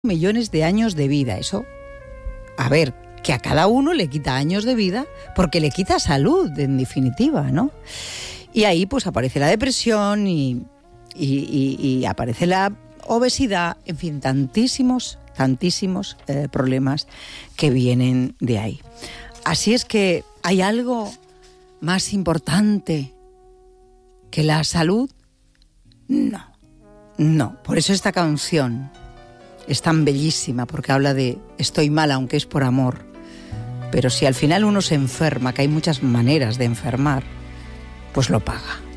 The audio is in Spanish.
millones de años de vida. Eso, a ver, que a cada uno le quita años de vida porque le quita salud, en definitiva, ¿no? Y ahí pues aparece la depresión y aparece la obesidad, en fin, tantísimos problemas que vienen de ahí. Así es que, ¿hay algo más importante que la salud? No. Por eso esta canción es tan bellísima, porque habla de estoy mal aunque es por amor. Pero si al final uno se enferma, que hay muchas maneras de enfermar, pues lo paga.